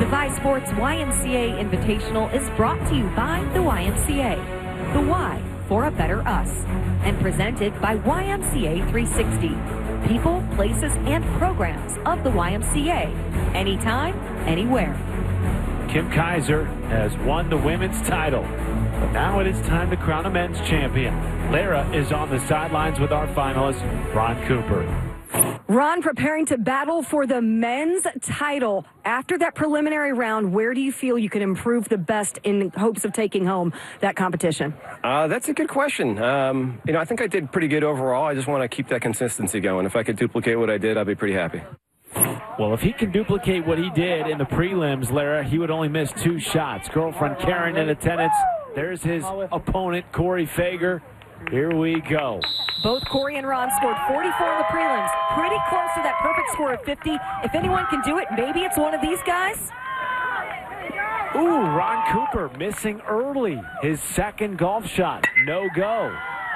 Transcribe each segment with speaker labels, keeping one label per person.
Speaker 1: Vi Sports YMCA Invitational is brought to you by the YMCA. The Y for a better us. And presented by YMCA 360. People, places, and programs of the YMCA. Anytime, anywhere.
Speaker 2: Kim Kaiser has won the women's title. But now it is time to crown a men's champion. Lara is on the sidelines with our finalist, Ron Cooper.
Speaker 3: Ron, preparing to battle for the men's title. After that preliminary round, where do you feel you can improve the best in hopes of taking home that competition?
Speaker 4: That's a good question. I think I did pretty good overall. I just want to keep that consistency going. If I could duplicate what I did, I'd be pretty happy.
Speaker 2: Well, if he can duplicate what he did in the prelims, Lara, he would only miss 2 shots. Girlfriend Karen in attendance. There's his opponent, Corey Fager. Here we go.
Speaker 3: Both Corey and Ron scored 44 in the prelims. Pretty close to that perfect score of 50. If anyone can do it, maybe it's one of these guys.
Speaker 2: Ooh, Ron Cooper missing early. His second golf shot, no go.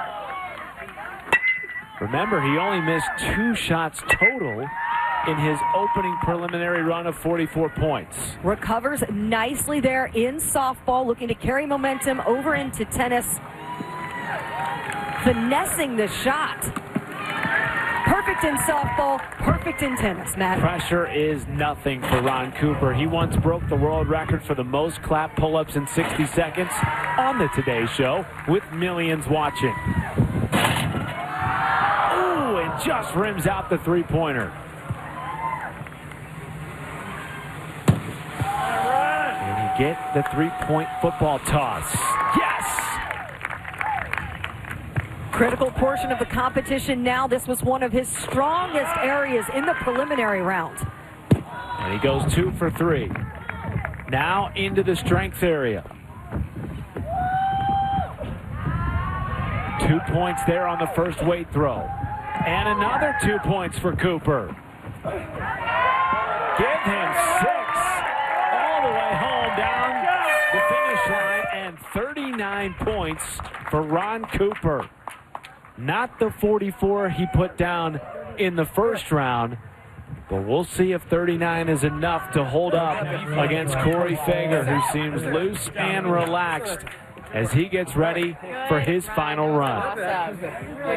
Speaker 2: Remember, he only missed 2 shots total in his opening preliminary run of 44 points.
Speaker 3: Recovers nicely there in softball, looking to carry momentum over into tennis. Finessing the shot. Perfect in softball, perfect in tennis, Matt.
Speaker 2: Pressure is nothing for Ron Cooper. He once broke the world record for the most clap pull-ups in 60 seconds on the Today Show with millions watching. Ooh, and just rims out the three-pointer. And you get the three-point football toss. Yes!
Speaker 3: Critical portion of the competition now. This was one of his strongest areas in the preliminary round.
Speaker 2: And he goes 2 for 3. Now into the strength area. 2 points there on the first weight throw. And another 2 points for Cooper. Give him 6. All the way home down the finish line. And 39 points for Ron Cooper. Not the 44 he put down in the first round, but we'll see if 39 is enough to hold up against Corey Fager, who seems loose and relaxed as he gets ready for his final run.
Speaker 5: Awesome. You're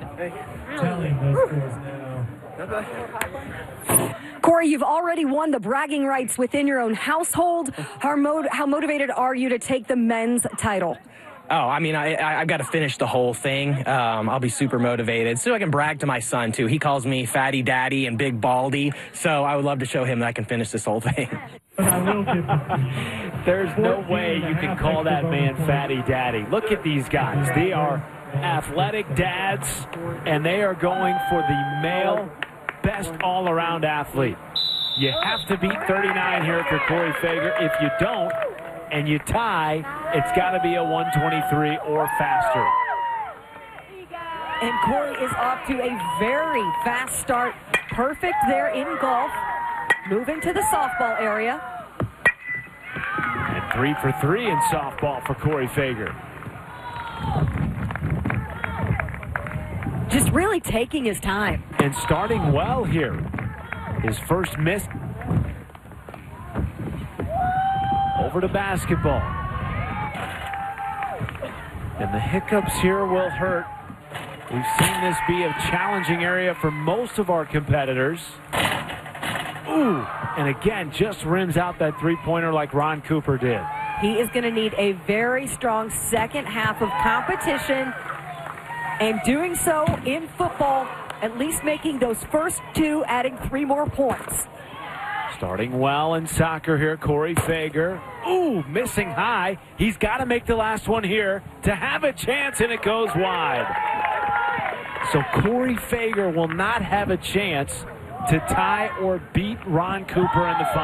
Speaker 5: good.
Speaker 3: Corey, you've already won the bragging rights within your own household. How motivated are you to take the men's title?
Speaker 6: Oh, I mean, I've got to finish the whole thing. I'll be super motivated so I can brag to my son, too. He calls me Fatty Daddy and Big Baldy, so I would love to show him that I can finish this whole thing.
Speaker 2: There's no way you can call that man Fatty Daddy. Look at these guys. They are athletic dads, and they are going for the male best all-around athlete. You have to beat 39 here for Corey Fager. If you don't, and you tie, it's got to be a 123 or faster.
Speaker 3: And Corey is off to a very fast start. Perfect there in golf. Moving to the softball area.
Speaker 2: And 3 for 3 in softball for Corey Fager.
Speaker 3: Just really taking his time.
Speaker 2: And starting well here. His first miss. Over to basketball. And the hiccups here will hurt. We've seen this be a challenging area for most of our competitors. Ooh, and again, just rims out that three-pointer like Ron Cooper did.
Speaker 3: He is going to need a very strong second half of competition. And doing so in football, at least making those first 2, adding 3 more points.
Speaker 2: Starting well in soccer here, Corey Fager. Ooh, missing high. He's got to make the last one here to have a chance, and it goes wide. So Corey Fager will not have a chance to tie or beat Ron Cooper in the final.